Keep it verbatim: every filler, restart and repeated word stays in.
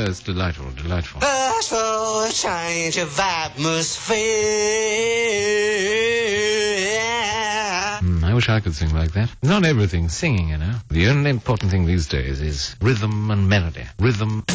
it's delightful, delightful. Ask for a change of atmosphere. Mm, I wish I could sing like that. Not everything's singing, you know. The only important thing these days is rhythm and melody. Rhythm...